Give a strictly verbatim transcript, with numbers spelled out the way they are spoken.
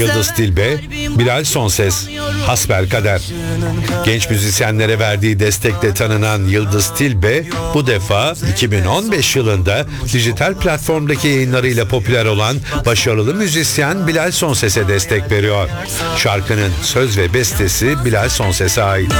Yıldız Tilbe, Bilal Sonses, Hasbelkader. Genç müzisyenlere verdiği destekle tanınan Yıldız Tilbe, bu defa iki bin on beş yılında dijital platformdaki yayınlarıyla popüler olan başarılı müzisyen Bilal Sonses'e destek veriyor. Şarkının söz ve bestesi Bilal Sonses'e ait.